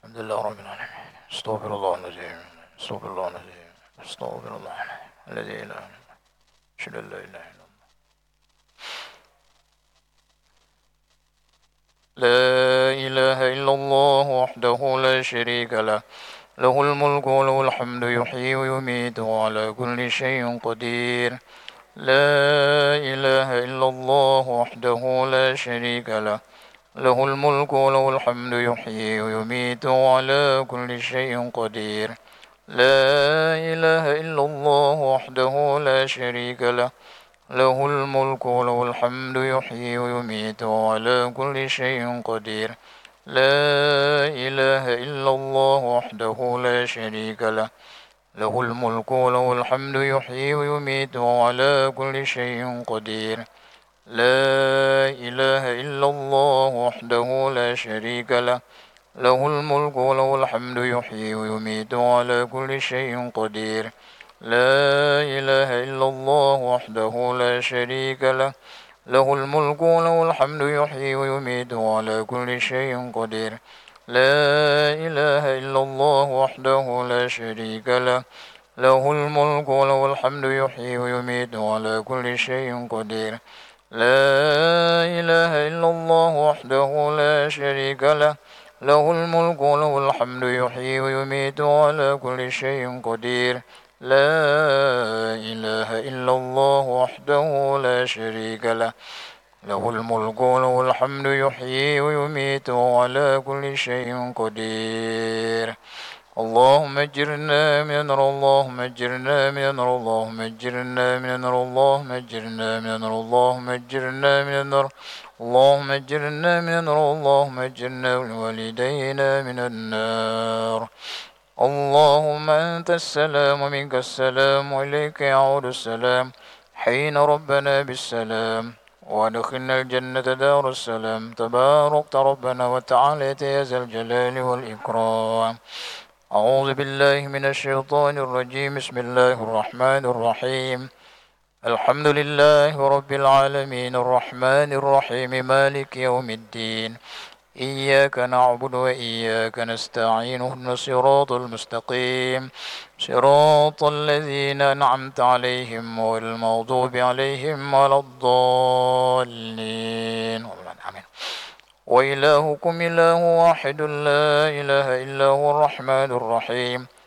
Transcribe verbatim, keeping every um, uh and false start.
الحمد لله رب العالمين. استغفر الله العظيم. استغفر الله العظيم. استغفر الله الذي لا إله إلا هو. أشهد أن لا إله إلا الله. لا إله إلا الله وحده لا شريك له، له الملك وله الحمد يحيي ويميت وعلى كل شيء قدير. لا إله إلا الله وحده لا شريك له، له الملك وله الحمد يحيي ويميت وعلى كل شيء قدير. لا إله إلا الله وحده لا شريك له، له الملك وله الحمد يحيي ويميت وعلى كل شيء قدير. لا إله إلا الله وحده لا شريك له، له الملك وله الحمد يحيي ويميت وعلى كل شيء قدير. لا إله إلا الله وحده لا شريك له، له الملك وله الحمد يحيي ويميت وعلى كل شيء قدير. لا إله إلا الله وحده لا شريك له، له الملك وله الحمد يحيي ويميت وعلى كل شيء قدير. لا إله إلا الله وحده لا شريك له، له الملك وله الحمد يحيي ويميت وعلى كل شيء قدير. لا إله إلا الله وحده لا شريك له، له الملك وله الحمد يحيي ويميت وعلى كل شيء قدير. لا إله إلا الله وحده لا شريك له، له الملك وله الحمد يحيي ويميت وعلى كل شيء قدير. اللهم اجرنا من النار، اللهم اجرنا من النار، اللهم اجرنا من النار، اللهم اجرنا من النار، اللهم اجرنا من النار، اللهم اجرنا من النار، اللهم اجرنا والوالدينا من النار. اللهم أنت السلام ومنك السلام وإليك يعود السلام. حين ربنا بالسلام وادخلنا الجنة دار السلام. تباركت ربنا وتعالى يا ذا الجلال والإكرام. أعوذ بالله من الشيطان الرجيم. بسم الله الرحمن الرحيم. الحمد لله رب العالمين الرحمن الرحيم مالك يوم الدين. إياك نعبد وإياك نستعين اهدنا الصراط المستقيم صراط الذين أنعمت عليهم غير المغضوب عليهم ولا الضالين. آمين. وإلهكم إله واحد لا إله إلا هو الرحمن الرحيم.